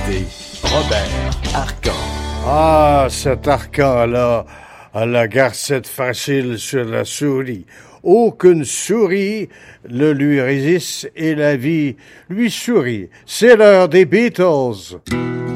invité, Robert Arcan. Ah, cet Arcan-là a la garcette facile sur la souris. Aucune souris ne lui résiste et la vie lui sourit. C'est l'heure des Beatles.